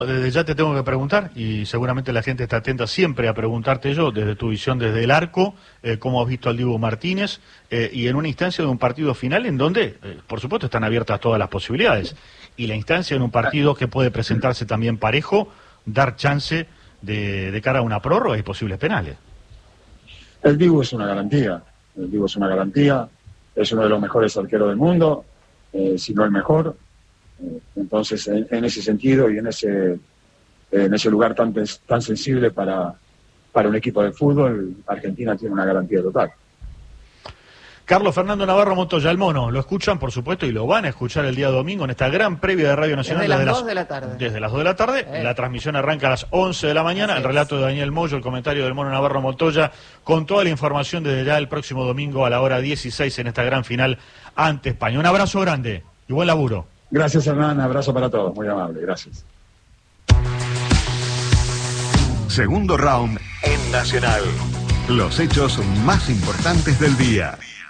Desde ya te tengo que preguntar, y seguramente la gente está atenta siempre a preguntarte yo, desde tu visión desde el arco, cómo has visto al Dibu Martínez, y en una instancia de un partido final en donde, por supuesto, están abiertas todas las posibilidades, y la instancia en un partido que puede presentarse también parejo, dar chance de cara a una prórroga y posibles penales. El Dibu es una garantía, es uno de los mejores arqueros del mundo, si no el mejor. Entonces, en ese sentido y en ese lugar tan sensible para un equipo de fútbol, Argentina tiene una garantía total. Carlos Fernando Navarro Montoya, el Mono, lo escuchan, por supuesto, y lo van a escuchar el día domingo en esta gran previa de Radio Nacional. Desde las 2 de la tarde. Desde las 2 de la tarde, la transmisión arranca a las 11 de la mañana, el relato de Daniel Moyo, el comentario del Mono Navarro Montoya, con toda la información desde ya el próximo domingo a la hora 16 en esta gran final ante España. Un abrazo grande y buen laburo. Gracias, Hernán, abrazo para todos, muy amable, gracias. Segundo round en Nacional. Los hechos más importantes del día.